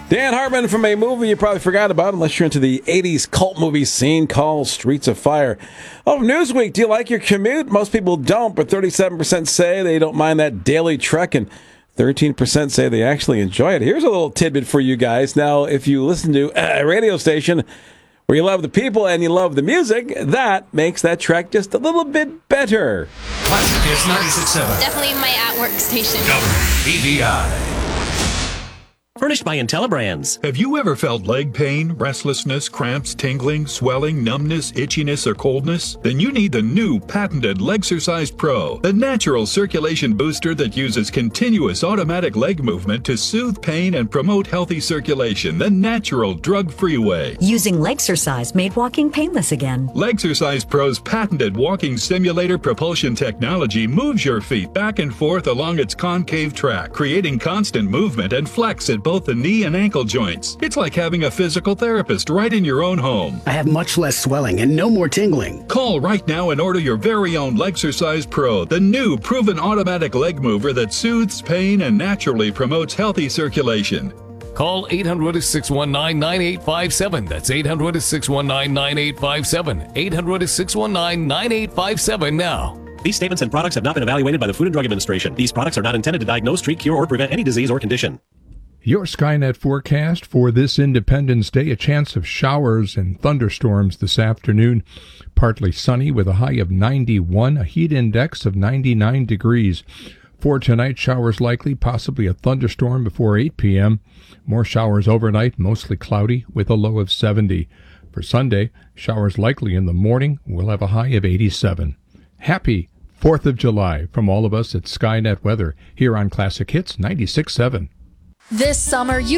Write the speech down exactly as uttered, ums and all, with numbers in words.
Dan Hartman from a movie you probably forgot about unless you're into the eighties cult movie scene called Streets of Fire. Oh, Newsweek, do you like your commute? Most people don't, but thirty-seven percent say they don't mind that daily trek, and thirteen percent say they actually enjoy it. Here's a little tidbit for you guys. Now, if you listen to a radio station where you love the people and you love the music, that makes that trek just a little bit better. Classic Hits ninety-six point seven. Definitely my at-work station. W E V I. Furnished by IntelliBrands. Have you ever felt leg pain, restlessness, cramps, tingling, swelling, numbness, itchiness, or coldness? Then you need the new patented Legsercise Pro, the natural circulation booster that uses continuous automatic leg movement to soothe pain and promote healthy circulation the natural, drug-free way. Using Legsercise made walking painless again. Legsercise Pro's patented walking simulator propulsion technology moves your feet back and forth along its concave track, creating constant movement and flex at both the knee and ankle joints. It's like having a physical therapist right in your own home. I have much less swelling and no more tingling. Call right now and order your very own Legsercise Pro, the new proven automatic leg mover that soothes pain and naturally promotes healthy circulation. Call eight hundred, six one nine, nine eight five seven. That's eight hundred, six one nine, nine eight five seven. eight hundred, six one nine, nine eight five seven now. These statements and products have not been evaluated by the Food and Drug Administration. These products are not intended to diagnose, treat, cure, or prevent any disease or condition. Your Skynet forecast for this Independence Day, a chance of showers and thunderstorms this afternoon. Partly sunny with a high of ninety-one, a heat index of ninety-nine degrees. For tonight, showers likely, possibly a thunderstorm before eight p.m. More showers overnight, mostly cloudy with a low of seventy. For Sunday, showers likely in the morning. We'll have a high of eighty-seven. Happy fourth of July from all of us at Skynet Weather here on Classic Hits ninety-six point seven. This summer, you